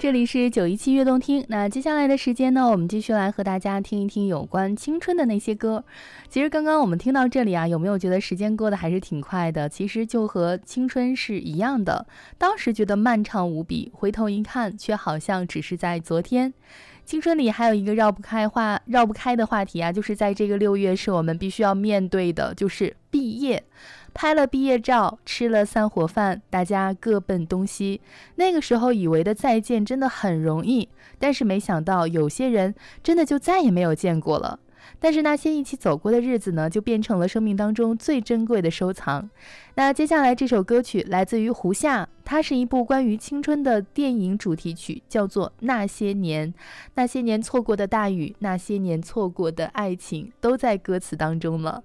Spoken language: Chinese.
这里是917悦动听。那接下来的时间呢，我们继续来和大家听一听有关青春的那些歌。其实刚刚我们听到这里啊，有没有觉得时间过得还是挺快的？其实就和青春是一样的，当时觉得漫长无比，回头一看却好像只是在昨天。青春里还有一个绕不开的话题啊，就是在这个6月是我们必须要面对的，就是毕业。拍了毕业照，吃了散伙饭，大家各奔东西。那个时候以为的再见真的很容易，但是没想到有些人真的就再也没有见过了。但是那些一起走过的日子呢，就变成了生命当中最珍贵的收藏。那接下来这首歌曲来自于胡夏，它是一部关于青春的电影主题曲，叫做《那些年》。那些年错过的大雨，那些年错过的爱情，都在歌词当中了。